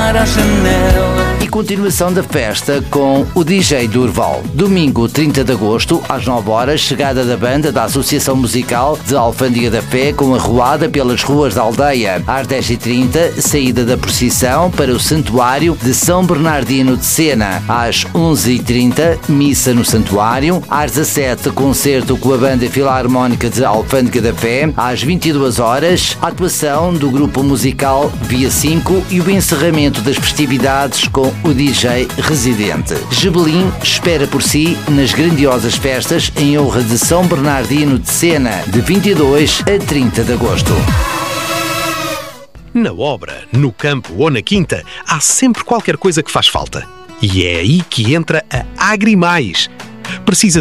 olhar à janela. E continuação da festa com o DJ Durval. Domingo 30 de agosto, às 9 horas, chegada da banda da Associação Musical de Alfândega da Fé com arruada pelas ruas da aldeia. Às 10h30, saída da procissão para o Santuário de São Bernardino de Sena. Às 11h30, missa no Santuário. Às 17h, concerto com a Banda Filarmónica de Alfândega da Fé. Às 22 horas, atuação do grupo musical Via 5 e o encerramento das festividades com o DJ residente. Gebelim espera por si nas grandiosas festas em honra de São Bernardino de Sena, de 22 a 30 de agosto. Na obra, no campo ou na quinta, há sempre qualquer coisa que faz falta. E é aí que entra a Agrimais. Precisa